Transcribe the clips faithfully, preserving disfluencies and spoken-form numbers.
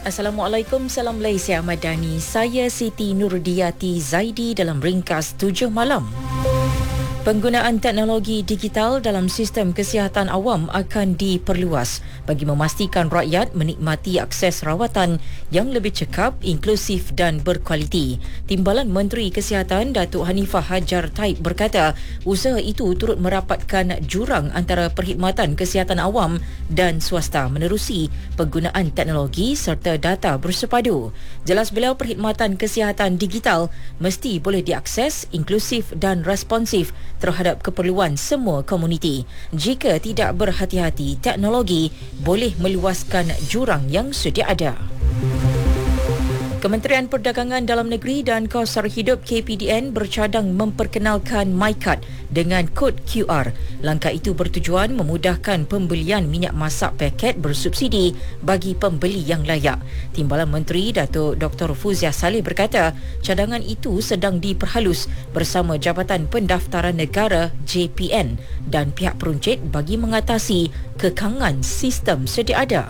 Assalamualaikum, salam Malaysia Madani. Saya Siti Nurdiati Zaidi dalam ringkas tujuh malam. Penggunaan teknologi digital dalam sistem kesihatan awam akan diperluas bagi memastikan rakyat menikmati akses rawatan yang lebih cekap, inklusif dan berkualiti. Timbalan Menteri Kesihatan Datuk Hanifah Hajar Taib berkata, usaha itu turut merapatkan jurang antara perkhidmatan kesihatan awam dan swasta menerusi penggunaan teknologi serta data bersepadu. Jelas beliau, perkhidmatan kesihatan digital mesti boleh diakses, inklusif dan responsif terhadap keperluan semua komuniti. Jika tidak berhati-hati, teknologi boleh meluaskan jurang yang sedia ada. Kementerian Perdagangan Dalam Negeri dan Kos Sara Hidup K P D N bercadang memperkenalkan MyCard dengan kod Q R. Langkah itu bertujuan memudahkan pembelian minyak masak paket bersubsidi bagi pembeli yang layak. Timbalan Menteri Datuk Doktor Fuzia Saleh berkata, cadangan itu sedang diperhalus bersama Jabatan Pendaftaran Negara J P N dan pihak peruncit bagi mengatasi kekangan sistem sedia ada.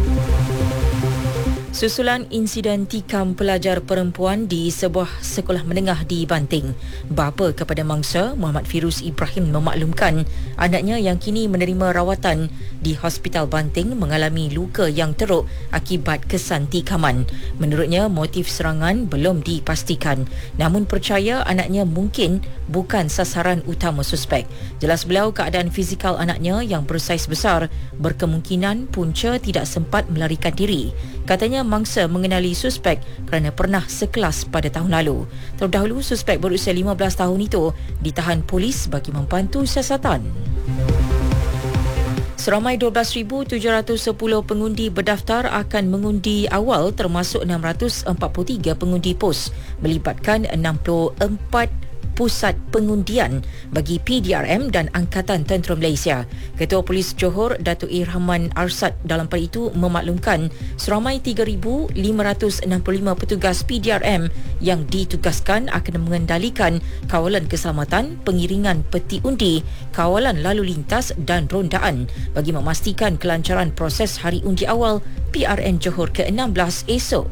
Susulan insiden tikam pelajar perempuan di sebuah sekolah menengah di Banting, bapa kepada mangsa Muhammad Firuz Ibrahim memaklumkan anaknya yang kini menerima rawatan di Hospital Banting mengalami luka yang teruk akibat kesan tikaman. Menurutnya, motif serangan belum dipastikan, namun percaya anaknya mungkin bukan sasaran utama suspek. Jelas beliau, keadaan fizikal anaknya yang bersaiz besar berkemungkinan punca tidak sempat melarikan diri. Katanya mangsa mengenali suspek kerana pernah sekelas pada tahun lalu. Terdahulu, suspek berusia lima belas tahun itu ditahan polis bagi membantu siasatan. Seramai dua belas ribu tujuh ratus sepuluh pengundi berdaftar akan mengundi awal, termasuk enam ratus empat puluh tiga pengundi pos, melibatkan enam puluh empat pusat pengundian bagi P D R M dan Angkatan Tentera Malaysia. Ketua Polis Johor Datuk Irhaman Arsad dalam pada itu memaklumkan seramai tiga ribu lima ratus enam puluh lima petugas P D R M yang ditugaskan akan mengendalikan kawalan keselamatan, pengiringan peti undi, kawalan lalu lintas dan rondaan bagi memastikan kelancaran proses hari undi awal P R N Johor ke enam belas esok.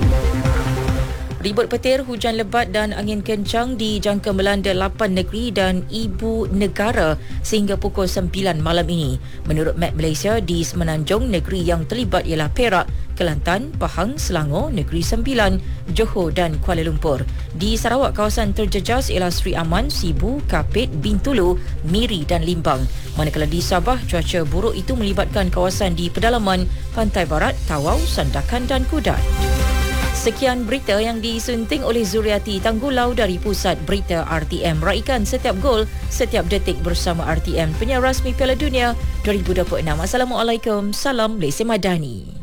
Ribut petir, hujan lebat dan angin kencang dijangka melanda lapan negeri dan ibu negara sehingga pukul sembilan malam ini. Menurut Met Malaysia, di Semenanjung, negeri yang terlibat ialah Perak, Kelantan, Pahang, Selangor, Negeri Sembilan, Johor dan Kuala Lumpur. Di Sarawak, kawasan terjejas ialah Seri Aman, Sibu, Kapit, Bintulu, Miri dan Limbang. Manakala di Sabah, cuaca buruk itu melibatkan kawasan di pedalaman Pantai Barat, Tawau, Sandakan dan Kudat. Sekian berita yang disunting oleh Zuriati Tanggulau dari Pusat Berita R T M. Raikan setiap gol, setiap detik bersama R T M, penyiar rasmi Piala Dunia dua ribu dua puluh enam. Assalamualaikum, salam Malaysia Madani.